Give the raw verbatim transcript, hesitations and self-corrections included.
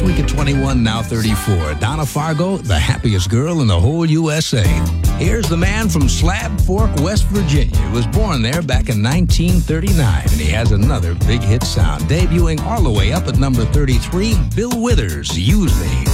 last week at twenty-one, now thirty-four. Donna Fargo, the happiest girl in the whole U S A. Here's the man from Slab Fork, West Virginia. He was born there back in nineteen thirty-nine, and he has another big hit sound. Debuting all the way up at number thirty-three, Bill Withers, Use Me.